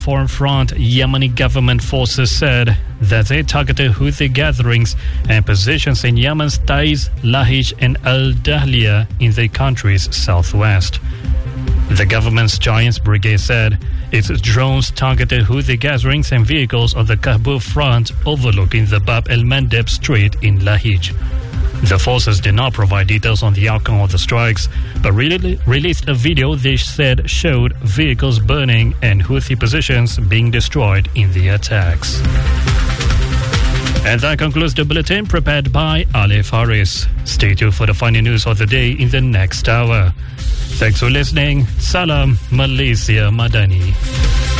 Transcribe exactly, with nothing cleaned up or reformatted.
Foreign Front, Yemeni government forces said that they targeted Houthi gatherings and positions in Yemen's Taiz, Lahij and Al Dahlia in the country's southwest. The government's Giants Brigade said its drones targeted Houthi gatherings and vehicles on the Kahbub front overlooking the Bab el-Mandeb Strait in Lahij. The forces did not provide details on the outcome of the strikes, but re- released a video they said showed vehicles burning and Houthi positions being destroyed in the attacks. And that concludes the bulletin prepared by Alif Haris. Stay tuned for the final news of the day in the next hour. Thanks for listening. Salam Malaysia Madani.